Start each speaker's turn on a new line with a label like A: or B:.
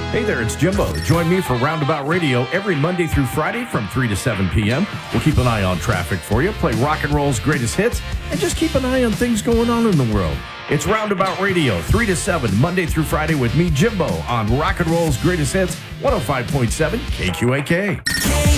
A: Hey there, it's Jimbo. Join me for Roundabout Radio every Monday through Friday from 3 to 7 p.m. We'll keep an eye on traffic for you, play rock and roll's greatest hits, and just keep an eye on things going on in the world. It's Roundabout Radio, 3 to 7, Monday through Friday with me, Jimbo, on rock and roll's greatest hits, 105.7 KQAK.